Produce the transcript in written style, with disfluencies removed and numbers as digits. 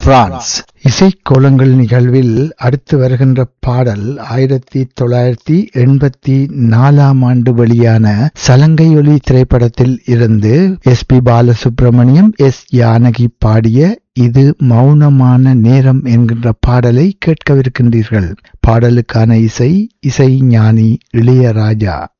France. இசைக்கோலங்கள் நிகழ்வில் அடுத்து வருகின்ற பாடல் 1984 வெளியான சலங்கையொலி திரைப்படத்தில் இருந்து எஸ்.பி. பாலசுப்ரமணியம், எஸ். ஜானகி பாடிய இது மௌனமான நேரம் என்கின்ற பாடலை கேட்கவிருக்கின்றீர்கள். பாடலுக்கான இசை ஞானி இளையராஜா.